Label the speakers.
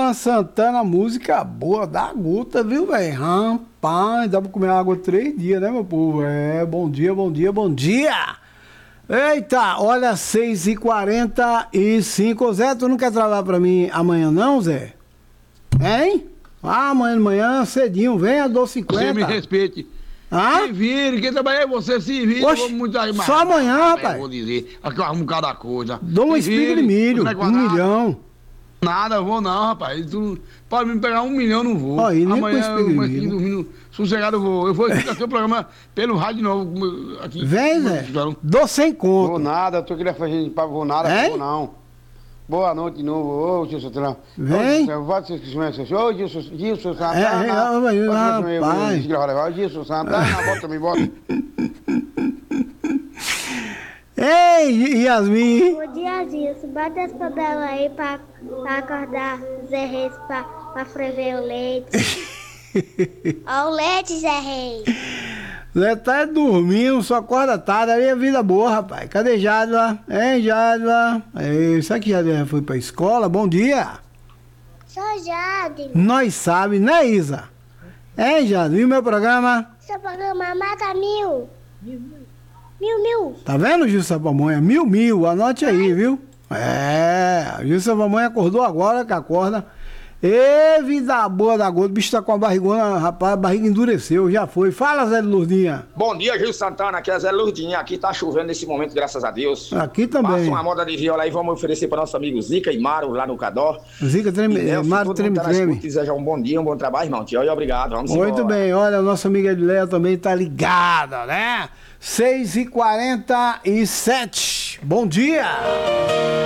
Speaker 1: Alan Santana, música boa da Guta, viu, velho? Rapaz, dá pra comer água 3 dias, né, meu povo? É, bom dia, bom dia, bom dia! Eita, olha, 6h45. Zé, tu não quer trabalhar pra mim amanhã não, Zé? Hein? Ah, amanhã de manhã, cedinho, vem a 12h50.
Speaker 2: Você me respeite.
Speaker 1: Ah?
Speaker 2: Se vire, quem trabalha é você, se vire.
Speaker 1: Oxe,
Speaker 2: eu vou muito mais.
Speaker 1: só amanhã, rapaz.
Speaker 2: Eu vou dizer, aqui eu arrumo cada coisa.
Speaker 1: Dou uma
Speaker 2: Se
Speaker 1: espiga de
Speaker 2: vire,
Speaker 1: milho,
Speaker 2: você vai
Speaker 1: 1
Speaker 2: guardar?
Speaker 1: milhão.
Speaker 2: Nada, eu vou não, rapaz. Tu pode me pegar 1 milhão, eu não vou.
Speaker 1: Ó, e nem com
Speaker 2: amanhã,
Speaker 1: espiga de
Speaker 2: eu aqui
Speaker 1: milho.
Speaker 2: dormindo sossegado, eu vou. Eu vou escutar seu programa pelo rádio de novo. Aqui.
Speaker 1: Vem, Zé. Dou 100
Speaker 3: Vou
Speaker 1: conto.
Speaker 3: nada, eu tô querendo fazer papo, vou nada,
Speaker 1: Hein?
Speaker 3: vou não. Boa noite de novo, ô Gilson Santana.
Speaker 1: Vem.
Speaker 3: Ô Gilson Santana.
Speaker 1: Rapaz.
Speaker 3: Ô Gilson Santana, bota me bota.
Speaker 1: Ei, Yasmin.
Speaker 4: Bom dia, Gilson. Bota essa tabela aí pra acordar Zé Reis pra ferver o leite. Ó o leite, Zé Reis.
Speaker 1: Zé tá dormindo, só acorda tarde, aí é vida boa, rapaz. Cadê Jadla? Hein, Jadla? Será que Jadla foi pra escola? Bom dia.
Speaker 4: Sou Jade.
Speaker 1: Nós sabe, né, Isa? Hein, Jadla? E o meu programa?
Speaker 4: Seu programa mata mil. Mil.
Speaker 1: Tá vendo, Gilson Pamonha? 1000, anote aí, viu? Gilson Pamonha acordou agora, que acorda. Ê, vida boa da gota, o bicho tá com a barrigona, rapaz, a barriga endureceu, já foi. Fala, Zé Lourdinha.
Speaker 5: Bom dia, Gil Santana, aqui é Zé Lourdinha, aqui tá chovendo nesse momento, graças a Deus.
Speaker 1: Aqui
Speaker 5: Passa
Speaker 1: também.
Speaker 5: uma moda de viola aí, vamos oferecer para nosso amigo Zica e Maro, lá no Cadó.
Speaker 1: Zica treme, Mário treme.
Speaker 5: Deseja um bom dia, um bom trabalho, irmão. Tchau e obrigado, vamos
Speaker 1: Muito
Speaker 5: embora.
Speaker 1: bem, olha, o nosso amigo Ediléo também tá ligado, né? 6h47. Bom dia!